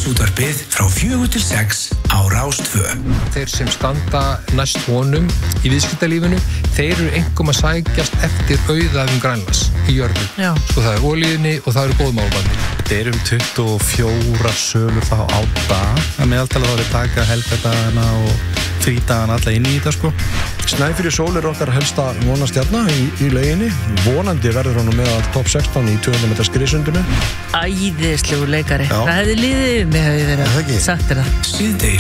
Síðdegisútvarpið frá 4 til 6 á Rás 2. Þeir sem standa næst honum í viðskiptalífinu, þeir eru einkum að sækjast eftir auðæfum Grænlands í jörðu. Já. Sko það olíunni og það góðmálbandi. Þetta er 24 sölur þá á dag. Það meðaltala þá við taka helgardagana og frídagana alla inn í þetta sko. Snæfellsjökull Sól er okkar helsta vonastjarna í lauginni. Vonandi verður hann meðal topp 16 í 200 metra skriðsundinu. Æðislegu leikari. Já. Það hefði liðið mig hefði verið sagt þér það. Síðdegis